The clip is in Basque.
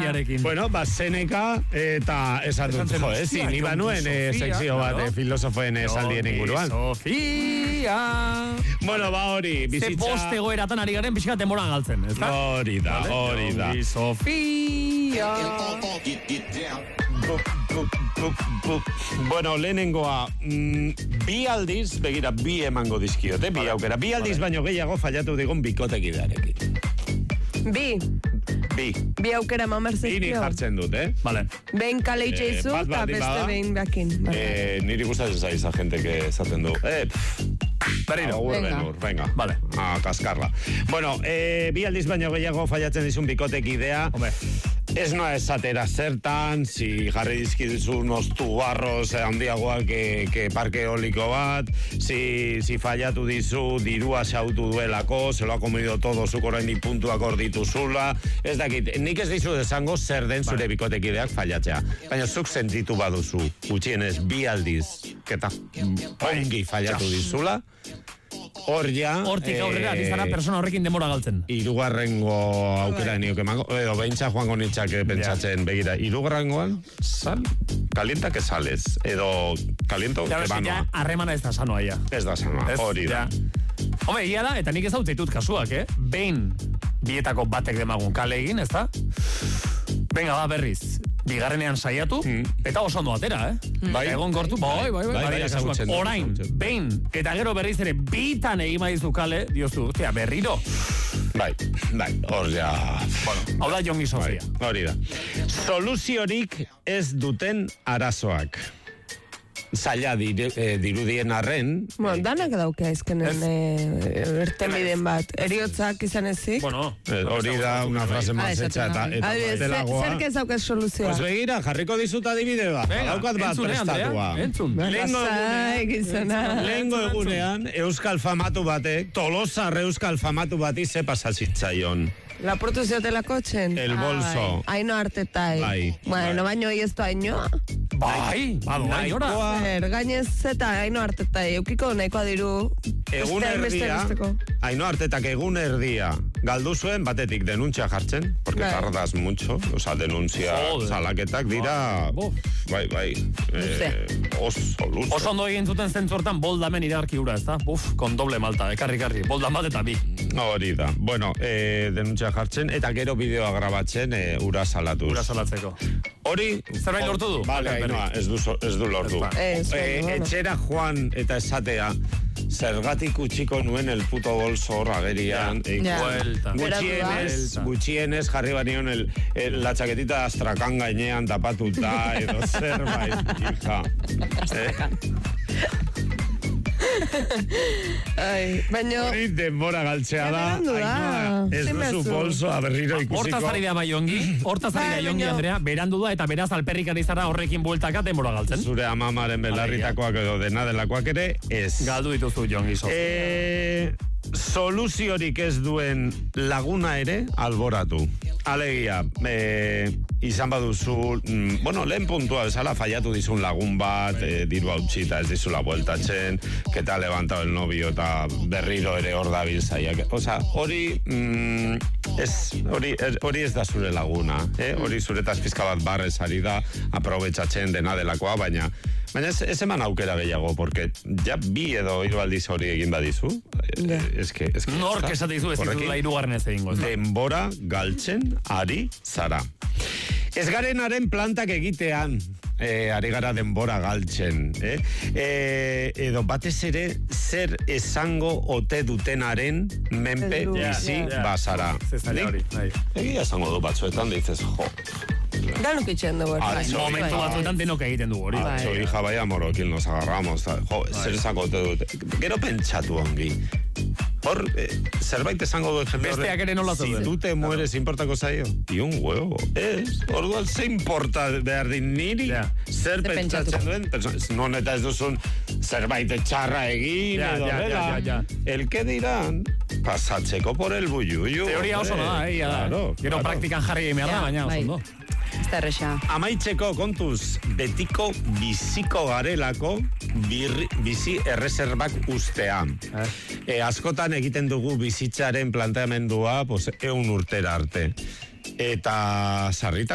Sofíarekin. Bueno, Seneka eta esan dut, ni banuen sekzio bat filosofoen esaldien inguruan. Sofía. Bueno, hori, bizitza... Ze boste goeratan ari garen pixka demoran galtzen, ez da? Hori da. Sofía. Bueno, lehenengoa, bi aldiz, begira, bi emango dizkiote, bi aukera. Bi aldiz baino gehiago fallatu digun bikotekidearekin. Bi aukera mamar zizkio. Ini jartzen dut, Vale. Behin kale itxeizu, eta beste behin bakin. Niri gustatzen zaiza gente que esaten du. Berriro. Venga. Vale. A kaskarla. Bueno, bi aldiz baino gehiago fallatzen dizun bikotekidea. Hombre. Ez noa esatera zertan, si jarri dizkizu unos tubarros handiagoak que parke eólico bat, si fallatu dizu dirua xautu duelako, se lo ha comido todo zuk oraindik puntuak hor dituzula, ez dakit, nik ez dizu desango zer den zure bikotekideak fallatzea, baina zuk sentitu baduzu, gutxienez bi aldiz, eta ongi fallatu dizula, hor ja... Hortik aurrera, dizara persona horrekin demora galtzen. Hirugarrengo aukera nioke emango, edo behintza joango nintzak pentsatzen, begira, hirugarrengoan, kalienta que sales, edo kaliento que banoa. Ja, harremana ez da sanoa, ja. Ez da sanoa, hori da. Hombre, ia da, eta nik ez hau ditut kasuak, behin bietako batek demagun kale egin, ez da? Venga, ba, berriz. Bigarrenean saiatu, eta oso ondo atera, Bai. Egon gortu, bai, orain, behin, eta gero berriz ere, bitan egin maizu kale, diozu, berriro. Bai, hor ja... Bueno, hau da Jongi Sofia. Hori da. Soluziorik ez duten arazoak. Zaila dirudien arren... Bueno, danak dauke aizkenen ertemiden bat. Eriotzak izan ezik. Bueno, hori da una frase mazetxa eta delagoa. Zer ez daukaz soluzioa? Pues begira, jarriko dizut adibide bat. Daukat bat prestatua. Entzun. Lehengo egunean, euskal famatu batek, Tolosar euskal famatu bati ze pasazitzaion. La protuziote kotxen. El bolso. Aino artetai. Bai. Bueno, baino esto ainoa. Bai, ainora. Gainez eta aino artetai. Eukiko nahikoa diru. Egun erdia. Aino artetak egun erdia. Galdu zuen batetik denuntzia jartzen. Porque tardas mucho. Osa, denuncia salaketak dira. Bai. Oso ondo egin zuten zentzortan boldamen iragarki ura, ez da? Kon doble malta, ekarri. Boldan bat eta bi. Hori da. Bueno, denuntzia jartzen, eta gero bideoa grabatzen ura salatuz. Ura salatzeko. Hori... Zerbait lortu du? Bale, Ainoa, ez du lortu. Etxera joan eta esatea, zergatik utxiko nuen el puto bolso hor agerian. Gutxienez jarri banion la chaquetita de Astrakan gainean tapatuta, edo zerbait, hija. Hori denbora galtzea da. Ez duzu bolsoa berriro ikusiko. Hortaz ari da Jongi Andrea, berandu da eta beraz alperrikan izara horrekin bueltaka denbora galtzen. Zure amamaren belarritakoak edo dena delakoak ere, ez. Galdu dituzu Jongi Sofia. Soluziorik ez duen laguna ere alboratu. Alegia, izan baduzu, lehen puntua bezala fallatu dizun lagun bat, diru hautxita ez dizula bueltatzen, que te ha levantado el novio eta berriro ere hor dabil zaiak. Osa, hori ez da zure laguna, hori zuretaz pizka bat barrez ari da, aprobetxatzen dena delakoa, baina ez eman aukera gehiago, porque ja bi edo hiru aldiz hori egin badizu. Nork esate dizu ez ditula hirugarren ez egingo. Denbora galtzen ari zara. Ez garenaren plantak egitean ari gara denbora galtzen. Edo batez ere zer esango ote dutenaren menpe bizi bazara. Egia esango du batzuetan, dices, jo. Danuk itxen dugu. Momentu batzuetan denok egiten du hori. Hija, vaya morokin nos agarramos. Jo, zer esango ote dute. Gero pentsatu ongi. Hor, zerbait esango dut jende horre. Besteak ere nola zauden. Si tú te mueres, importako zaio? Y un huevo. Orduan, ze importa behar din niri? Zer pentsatzen duen? Non eta ez duzun zerbait txarra egin, edo dela. El que dirán, pasatzeko por el bulluyu. Teoria oso da, Gero praktikan jarri egin behar da, baina oso ondo. Amaitzeko kontuz, betiko biziko garelako bizi erreserbak ustea. Askotan egiten dugu bizitzaren planteamendua 100 urtera arte. Eta sarrita